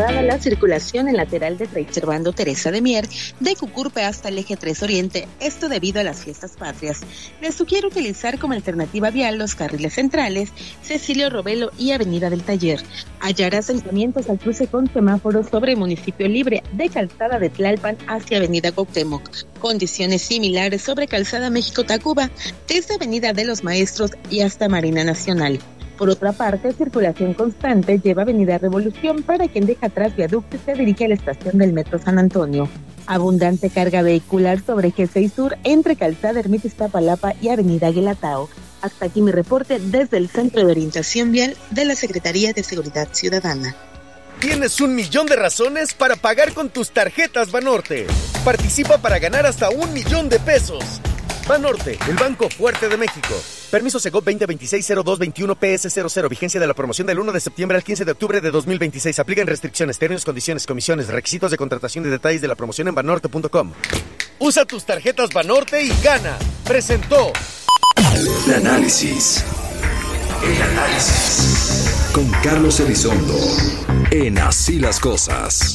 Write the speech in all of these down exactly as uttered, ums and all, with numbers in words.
cerrada la circulación en lateral de Fray Servando Teresa de Mier, de Cucurpe hasta el eje tres Oriente, esto debido a las fiestas patrias. Les sugiero utilizar como alternativa vial los carriles centrales, Cecilio Robelo y Avenida del Taller. Hallará asentamientos al cruce con semáforos sobre Municipio Libre, de Calzada de Tlalpan hacia Avenida Cuauhtémoc. Condiciones similares sobre Calzada México-Tacuba, desde Avenida de los Maestros y hasta Marina Nacional. Por otra parte, circulación constante lleva Avenida Revolución para quien deja atrás viaducto y se dirige a la estación del Metro San Antonio. Abundante carga vehicular sobre G seis Sur entre Calzada Ermita Iztapalapa y Avenida Guelatao. Hasta aquí mi reporte desde el Centro de Orientación Vial de la Secretaría de Seguridad Ciudadana. Tienes un millón de razones para pagar con tus tarjetas Banorte. Participa para ganar hasta un millón de pesos. Banorte, el banco fuerte de México. Permiso Segov veinte veintiséis cero dos veintiuno P S cero cero. Vigencia de la promoción del uno de septiembre al quince de octubre de dos mil veintiséis. Aplican restricciones, términos, condiciones, comisiones, requisitos de contratación y detalles de la promoción en banorte punto com. Usa tus tarjetas Banorte y gana. Presentó el análisis. El análisis. Con Carlos Elizondo. En Así las Cosas.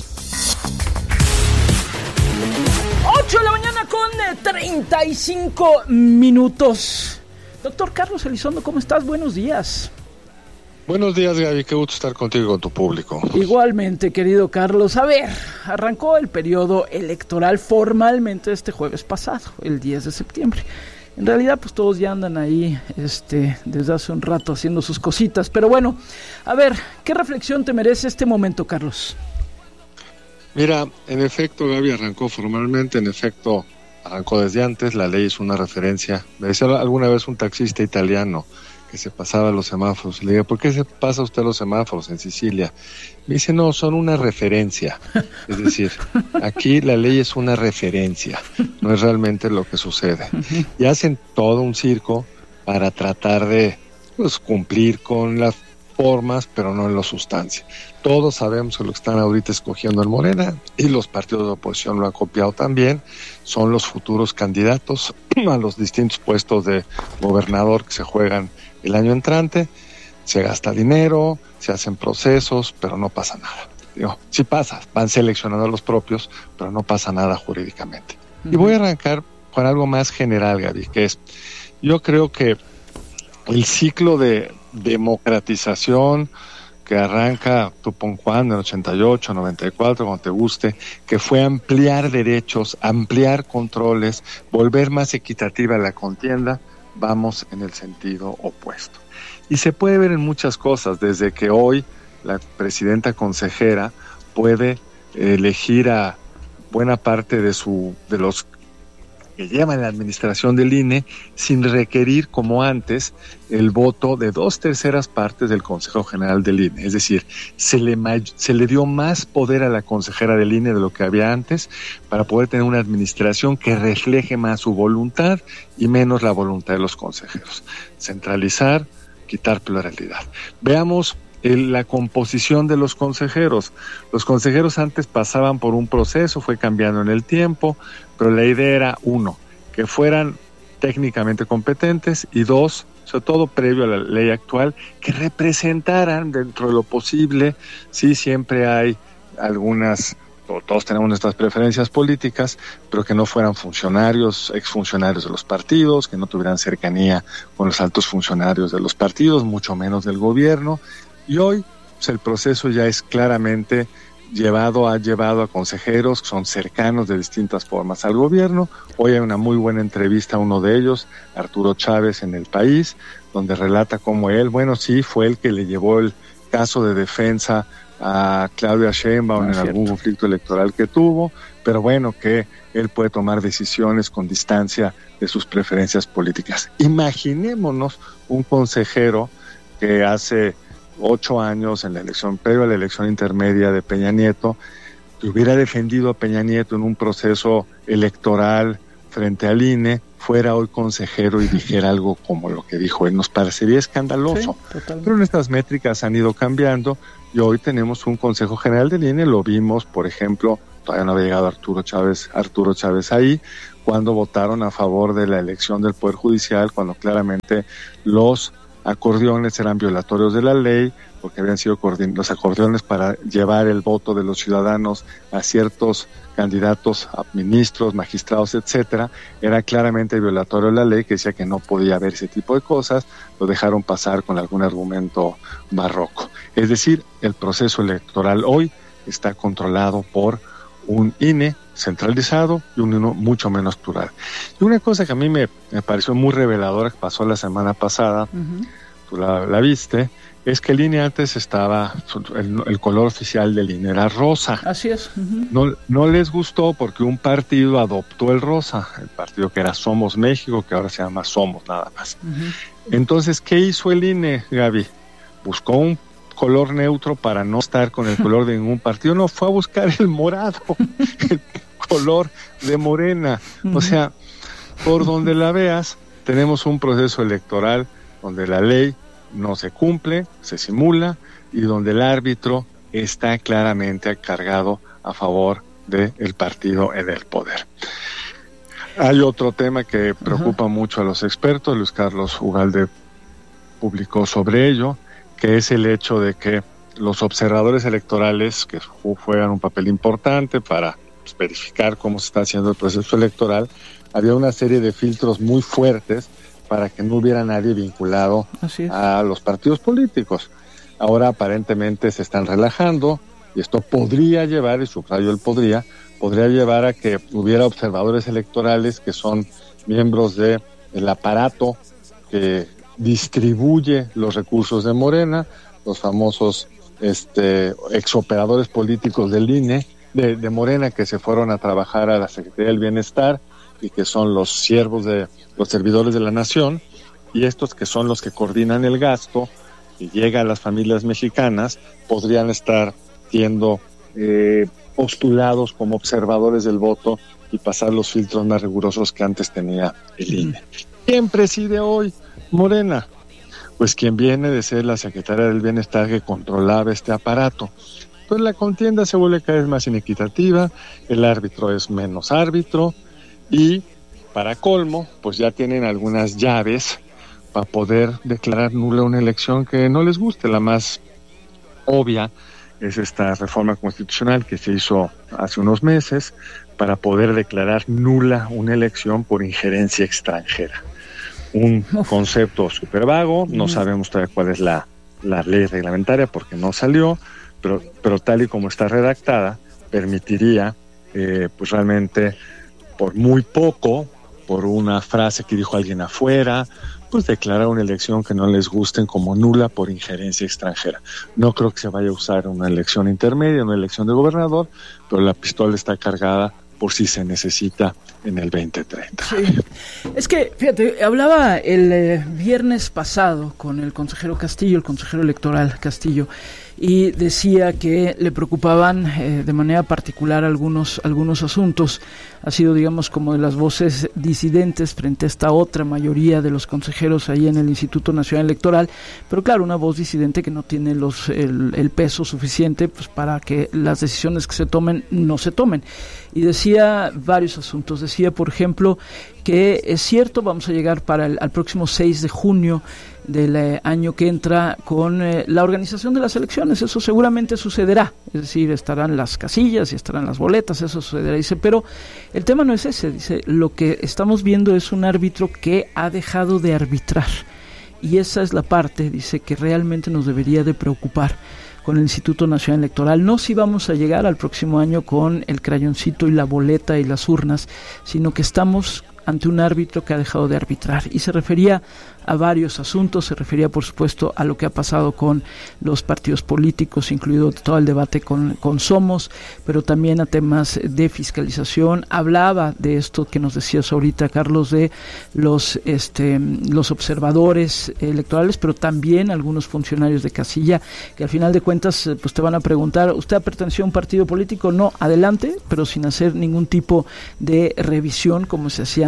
ocho de la mañana con treinta y cinco minutos. Doctor Carlos Elizondo, ¿cómo estás? Buenos días. Buenos días, Gaby. Qué gusto estar contigo y con tu público. Igualmente, querido Carlos. A ver, arrancó el periodo electoral formalmente este jueves pasado, el diez de septiembre. En realidad, pues todos ya andan ahí este, desde hace un rato haciendo sus cositas. Pero bueno, a ver, ¿qué reflexión te merece este momento, Carlos? Mira, en efecto, Gaby, arrancó formalmente, en efecto, arrancó desde antes, la ley es una referencia. Me decía alguna vez un taxista italiano que se pasaba los semáforos, le dije, ¿por qué se pasa usted los semáforos en Sicilia? Me dice, no, son una referencia, es decir, aquí la ley es una referencia, no es realmente lo que sucede. Y hacen todo un circo para tratar de pues, cumplir con las formas, pero no en la sustancia. Todos sabemos que lo que están ahorita escogiendo en Morena, y los partidos de oposición lo han copiado también, son los futuros candidatos a los distintos puestos de gobernador que se juegan el año entrante. Se gasta dinero, se hacen procesos, pero no pasa nada. Digo, sí pasa, van seleccionando a los propios, pero no pasa nada jurídicamente. Uh-huh. Y voy a arrancar con algo más general, Gaby, que es, yo creo que el ciclo de democratización que arranca Tupón-Juan en el ochenta y ocho, noventa y cuatro, cuando te guste, que fue ampliar derechos, ampliar controles, volver más equitativa la contienda, vamos en el sentido opuesto. Y se puede ver en muchas cosas, desde que hoy la presidenta consejera puede elegir a buena parte de su de los que llevan la administración del I N E sin requerir, como antes, el voto de dos terceras partes del Consejo General del I N E. Es decir, se le, se le dio más poder a la consejera del I N E de lo que había antes para poder tener una administración que refleje más su voluntad y menos la voluntad de los consejeros. Centralizar, quitar pluralidad. Veamos el, la composición de los consejeros. Los consejeros antes pasaban por un proceso, fue cambiando en el tiempo, pero la idea era, uno, que fueran técnicamente competentes, y dos, sobre todo previo a la ley actual, que representaran dentro de lo posible. Sí, siempre hay algunas, todos tenemos nuestras preferencias políticas, pero que no fueran funcionarios, exfuncionarios de los partidos, que no tuvieran cercanía con los altos funcionarios de los partidos, mucho menos del gobierno. Y hoy pues, el proceso ya es claramente llevado, ha llevado a consejeros que son cercanos de distintas formas al gobierno. Hoy hay una muy buena entrevista a uno de ellos, Arturo Chávez, en El País, donde relata cómo él, bueno, sí, fue el que le llevó el caso de defensa a Claudia Sheinbaum no, en cierto. algún conflicto electoral que tuvo, pero bueno, que él puede tomar decisiones con distancia de sus preferencias políticas. Imaginémonos un consejero que hace ocho años en la elección, previo a la elección intermedia de Peña Nieto, que hubiera defendido a Peña Nieto en un proceso electoral frente al I N E, fuera hoy consejero y dijera algo como lo que dijo él. Nos parecería escandaloso. Sí, pero nuestras métricas han ido cambiando y hoy tenemos un Consejo General del I N E, lo vimos, por ejemplo, todavía no había llegado Arturo Chávez, Arturo Chávez ahí, cuando votaron a favor de la elección del Poder Judicial, cuando claramente los acordeones eran violatorios de la ley, porque habían sido coordin- los acordeones para llevar el voto de los ciudadanos a ciertos candidatos, a ministros, magistrados, etcétera, era claramente violatorio de la ley, que decía que no podía haber ese tipo de cosas, lo dejaron pasar con algún argumento barroco. Es decir, el proceso electoral hoy está controlado por un I N E centralizado y un I N E mucho menos plural. Y una cosa que a mí me, me pareció muy reveladora, que pasó la semana pasada, uh-huh. tú la, la viste, es que el I N E antes estaba, el, el color oficial del I N E era rosa. Así es. Uh-huh. No, no les gustó porque un partido adoptó el rosa, el partido que era Somos México, que ahora se llama Somos, nada más. Uh-huh. Entonces, ¿qué hizo el I N E, Gaby? Buscó un color neutro para no estar con el color de ningún partido, no, fue a buscar el morado, el color de Morena. Uh-huh. O sea, por donde la veas, tenemos un proceso electoral donde la ley no se cumple, se simula, y donde el árbitro está claramente cargado a favor del partido en el poder. Hay otro tema que preocupa uh-huh. mucho a los expertos, Luis Carlos Ugalde publicó sobre ello, que es el hecho de que los observadores electorales, que juegan un papel importante para pues, verificar cómo se está haciendo el proceso electoral, había una serie de filtros muy fuertes para que no hubiera nadie vinculado a los partidos políticos. Ahora aparentemente se están relajando y esto podría llevar, y subrayo el podría, podría llevar a que hubiera observadores electorales que son miembros de el aparato que distribuye los recursos de Morena, los famosos este, exoperadores políticos del I N E, de, de Morena, que se fueron a trabajar a la Secretaría del Bienestar y que son los siervos de los servidores de la nación, y estos que son los que coordinan el gasto y llega a las familias mexicanas, podrían estar siendo eh, postulados como observadores del voto y pasar los filtros más rigurosos que antes tenía el I N E. ¿Quién preside hoy Morena? Pues quien viene de ser la secretaria del Bienestar que controlaba este aparato. Entonces la contienda se vuelve cada vez más inequitativa, el árbitro es menos árbitro y, para colmo, pues ya tienen algunas llaves para poder declarar nula una elección que no les guste. La más obvia es esta reforma constitucional que se hizo hace unos meses para poder declarar nula una elección por injerencia extranjera. Un Uf. concepto súper vago, no sabemos todavía cuál es la, la ley reglamentaria porque no salió, pero, pero tal y como está redactada, permitiría eh, pues realmente por muy poco, por una frase que dijo alguien afuera, pues declarar una elección que no les gusten como nula por injerencia extranjera. No creo que se vaya a usar una elección intermedia, una elección de gobernador, pero la pistola está cargada por si se necesita en el veinte treinta. Sí. Es que, fíjate, hablaba el eh, viernes pasado con el consejero Castillo, el consejero electoral Castillo, y decía que le preocupaban eh, de manera particular algunos algunos asuntos. Ha sido, digamos, como de las voces disidentes frente a esta otra mayoría de los consejeros ahí en el Instituto Nacional Electoral, pero claro, una voz disidente que no tiene los el, el peso suficiente pues para que las decisiones que se tomen no se tomen. Y decía varios asuntos. Decía, por ejemplo, que es cierto, vamos a llegar para el al próximo seis de junio del eh, año que entra con eh, la organización de las elecciones. Eso seguramente sucederá, es decir, estarán las casillas y estarán las boletas, eso sucederá. Dice, pero el tema no es ese, dice, lo que estamos viendo es un árbitro que ha dejado de arbitrar, y esa es la parte, dice, que realmente nos debería de preocupar con el Instituto Nacional Electoral. No si vamos a llegar al próximo año con el crayoncito y la boleta y las urnas, sino que estamos ante un árbitro que ha dejado de arbitrar. Y se refería a varios asuntos, se refería por supuesto a lo que ha pasado con los partidos políticos, incluido todo el debate con, con Somos, pero también a temas de fiscalización. Hablaba de esto que nos decías ahorita, Carlos, de los este los observadores electorales, pero también algunos funcionarios de casilla, que al final de cuentas pues te van a preguntar, ¿usted perteneció a un partido político? No, adelante, pero sin hacer ningún tipo de revisión como se hacía antes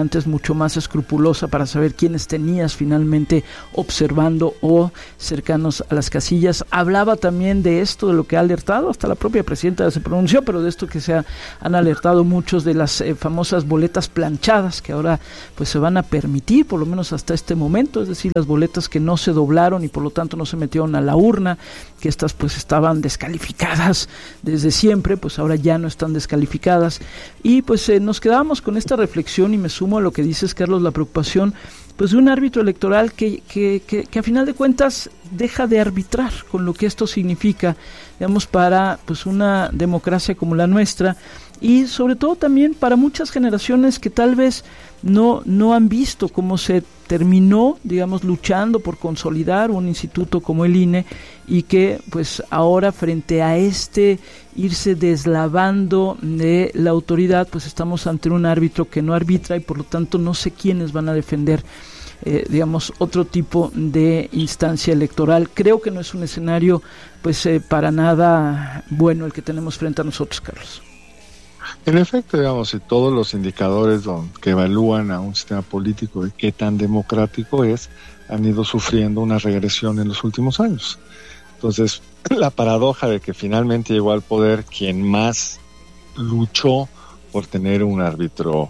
antes mucho más escrupulosa para saber quiénes tenías finalmente observando o cercanos a las casillas. Hablaba también de esto, de lo que ha alertado, hasta la propia presidenta se pronunció, pero de esto que se ha, han alertado muchos de las eh, famosas boletas planchadas que ahora pues se van a permitir, por lo menos hasta este momento, es decir, las boletas que no se doblaron y por lo tanto no se metieron a la urna, que estas pues estaban descalificadas desde siempre, pues ahora ya no están descalificadas. Y pues eh, nos quedábamos con esta reflexión y me sumo a lo que dices, Carlos, la preocupación pues de un árbitro electoral que, que, que, que a final de cuentas deja de arbitrar con lo que esto significa, digamos, para pues una democracia como la nuestra y sobre todo también para muchas generaciones que tal vez no, no han visto cómo se terminó, digamos, luchando por consolidar un instituto como el I N E y que pues ahora frente a este irse deslavando de la autoridad, pues estamos ante un árbitro que no arbitra y por lo tanto no sé quiénes van a defender Eh, digamos, otro tipo de instancia electoral. Creo que no es un escenario pues eh, para nada bueno el que tenemos frente a nosotros, Carlos. En efecto, digamos, si todos los indicadores don, que evalúan a un sistema político y qué tan democrático es, han ido sufriendo una regresión en los últimos años. Entonces, la paradoja de que finalmente llegó al poder quien más luchó por tener un árbitro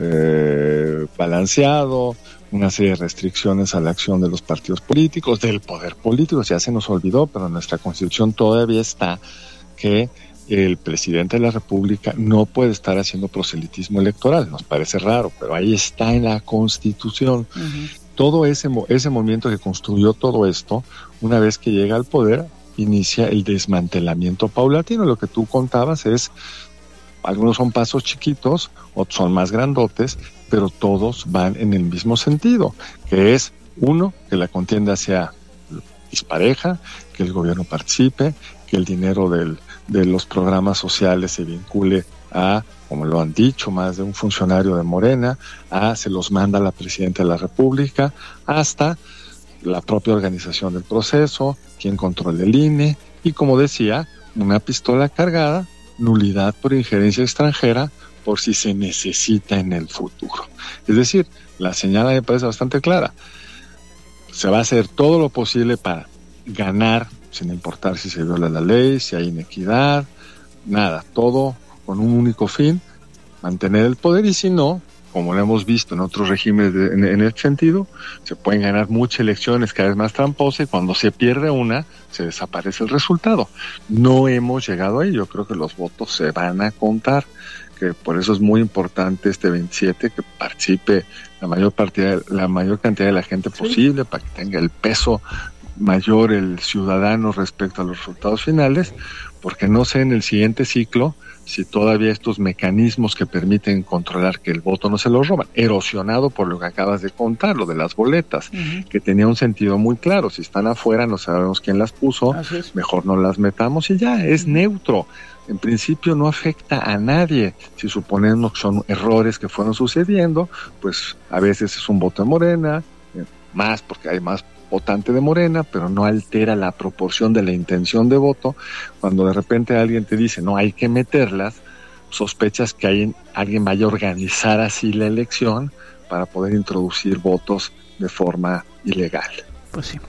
eh, balanceado, una serie de restricciones a la acción de los partidos políticos, del poder político, ya se nos olvidó, pero en nuestra Constitución todavía está que el presidente de la República no puede estar haciendo proselitismo electoral. Nos parece raro, pero ahí está en la Constitución. Uh-huh. Todo ese, ese movimiento que construyó todo esto, una vez que llega al poder, inicia el desmantelamiento paulatino. Lo que tú contabas es, algunos son pasos chiquitos, otros son más grandotes, pero todos van en el mismo sentido, que es, uno, que la contienda sea dispareja, que el gobierno participe, que el dinero del, de los programas sociales se vincule a, como lo han dicho más de un funcionario de Morena, a se los manda la Presidenta de la República, hasta la propia organización del proceso, quien controla el I N E, y como decía, una pistola cargada, nulidad por injerencia extranjera, por si se necesita en el futuro. Es decir, la señal me parece bastante clara. Se va a hacer todo lo posible para ganar, sin importar si se viola la ley, si hay inequidad, nada, todo con un único fin, mantener el poder, y si no, como lo hemos visto en otros regímenes de, en, en este sentido, se pueden ganar muchas elecciones cada vez más tramposas y cuando se pierde una, se desaparece el resultado. No hemos llegado ahí, yo creo que los votos se van a contar, que por eso es muy importante este veintisiete, que participe la mayor, partida, la mayor cantidad de la gente posible, sí, para que tenga el peso mayor el ciudadano respecto a los resultados finales, porque no sé en el siguiente ciclo si todavía estos mecanismos que permiten controlar que el voto no se lo roban, erosionado por lo que acabas de contar, lo de las boletas, uh-huh, que tenía un sentido muy claro, si están afuera no sabemos quién las puso, mejor no las metamos y ya, es uh-huh, neutro. En principio no afecta a nadie. Si suponemos que son errores que fueron sucediendo, pues a veces es un voto de Morena, eh, más porque hay más votante de Morena, pero no altera la proporción de la intención de voto. Cuando de repente alguien te dice no hay que meterlas, sospechas que hay, alguien vaya a organizar así la elección para poder introducir votos de forma ilegal. Pues sí.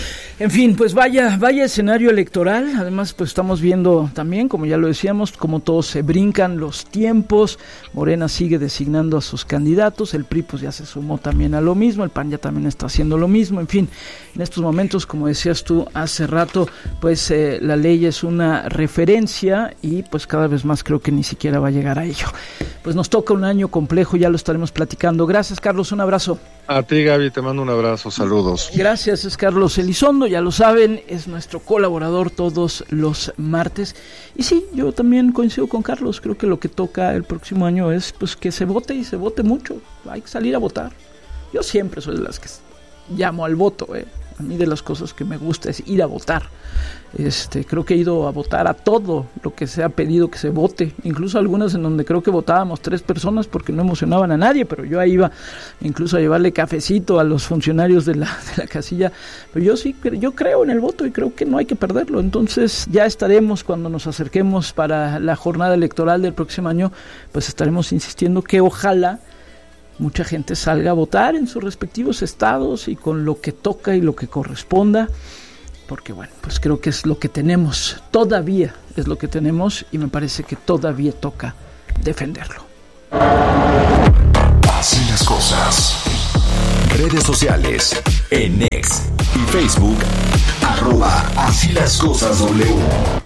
En fin, pues vaya, vaya escenario electoral. Además, pues estamos viendo también, como ya lo decíamos, cómo todos se brincan los tiempos. Morena sigue designando a sus candidatos, el P R I pues ya se sumó también a lo mismo, el P A N ya también está haciendo lo mismo. En fin, en estos momentos, como decías tú hace rato, pues eh, la ley es una referencia y pues cada vez más creo que ni siquiera va a llegar a ello. Pues nos toca un año complejo, ya lo estaremos platicando. Gracias, Carlos, un abrazo. A ti, Gaby, te mando un abrazo, saludos. Gracias, es Carlos Elizondo, ya lo saben, es nuestro colaborador todos los martes. Y sí, yo también coincido con Carlos, creo que lo que toca el próximo año es pues que se vote y se vote mucho, hay que salir a votar. Yo siempre soy de las que llamo al voto, eh. A mí de las cosas que me gusta es ir a votar. Este, creo que he ido a votar a todo lo que se ha pedido que se vote, incluso algunas en donde creo que votábamos tres personas porque no emocionaban a nadie, pero yo ahí iba incluso a llevarle cafecito a los funcionarios de la, de la casilla. Pero yo sí, yo creo en el voto y creo que no hay que perderlo. Entonces ya estaremos, cuando nos acerquemos para la jornada electoral del próximo año, pues estaremos insistiendo que ojalá mucha gente salga a votar en sus respectivos estados y con lo que toca y lo que corresponda, porque bueno, pues creo que es lo que tenemos, todavía es lo que tenemos y me parece que todavía toca defenderlo. Así las cosas. Redes sociales, en X y Facebook, arroba Así las cosas W.